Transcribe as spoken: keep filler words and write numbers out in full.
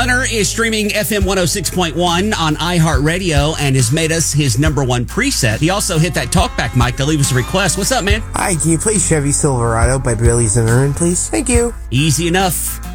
Hunter is streaming F M one oh six point one on iHeartRadio and has made us his number one preset. He also hit that talkback mic to leave us a request. What's up, man? Hi, can you play Chevy Silverado by Billy Zimmerman, please? Thank you. Easy enough.